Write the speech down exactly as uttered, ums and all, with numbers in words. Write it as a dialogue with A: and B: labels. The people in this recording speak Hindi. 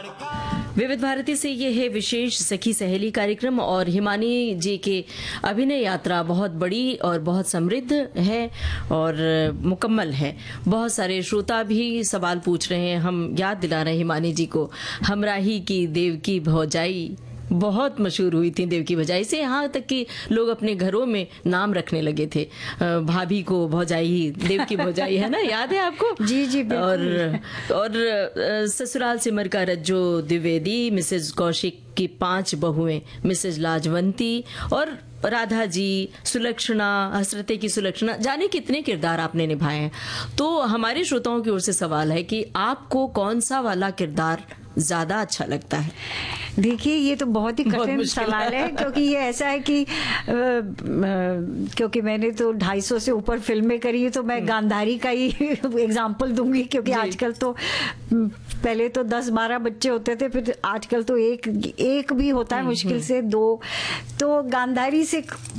A: विविध भारती से ये है विशेष सखी सहेली कार्यक्रम और हिमानी जी के अभिनय यात्रा बहुत बड़ी और बहुत समृद्ध है और मुकम्मल है। बहुत सारे श्रोता भी सवाल पूछ रहे हैं, हम याद दिला रहे हैं हिमानी जी को। हमराही की देवकी भौजाई बहुत मशहूर हुई थी, देवकी भौजाई से यहाँ तक कि लोग अपने घरों में नाम रखने लगे थे। भाभी को भौजाई, देवकी भौजाई, है ना, याद है आपको?
B: जी जी
A: और और ससुराल सिमर का रज्जो द्विवेदी, मिसेज कौशिक की पांच बहुएं, मिसेज लाजवंती और राधा जी, सुलक्षणा, हसरते की सुलक्षणा, जाने कितने किरदार आपने निभाए हैं। तो हमारे श्रोताओं की ओर से सवाल है कि आपको कौन सा वाला किरदार ज्यादा अच्छा लगता है?
B: देखिए, ये तो बहुत ही कठिन सवाल है, क्योंकि ये ऐसा है कि आ, आ, क्योंकि मैंने तो ढाई सौ से ऊपर फिल्में करी है, तो मैं गांधारी का ही एग्जाम्पल दूंगी, क्योंकि आजकल तो पहले तो दस बारह बच्चे होते थे, फिर आजकल तो एक एक भी होता है, मुश्किल से दो। तो गांधारी से